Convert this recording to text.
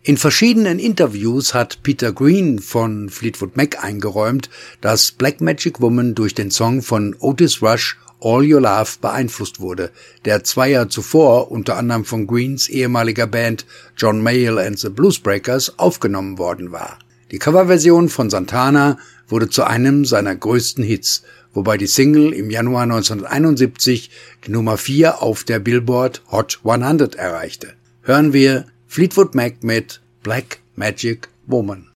In verschiedenen Interviews hat Peter Green von Fleetwood Mac eingeräumt, dass Black Magic Woman durch den Song von Otis Rush All Your Love beeinflusst wurde, der 2 Jahre zuvor unter anderem von Greens ehemaliger Band John Mayall and the Bluesbreakers aufgenommen worden war. Die Coverversion von Santana wurde zu einem seiner größten Hits, wobei die Single im Januar 1971 die Nummer 4 auf der Billboard Hot 100 erreichte. Hören wir Fleetwood Mac mit Black Magic Woman.